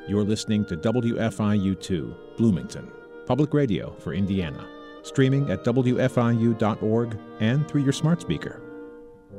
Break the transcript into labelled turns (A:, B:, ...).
A: You're listening to WFIU2, Bloomington, public radio for Indiana, streaming at WFIU.org and through your smart speaker.